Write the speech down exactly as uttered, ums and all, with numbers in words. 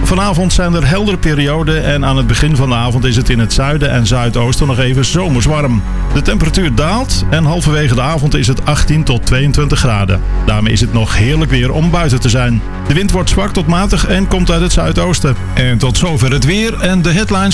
Vanavond zijn er heldere perioden en aan het begin van de avond is het in het zuiden en zuidoosten nog even zomers warm. De temperatuur daalt en halverwege de avond is het achttien tot tweeëntwintig graden. Daarmee is het nog heerlijk weer om buiten te zijn. De wind wordt zwak tot matig en komt uit het zuidoosten. En tot zover het weer en de headlines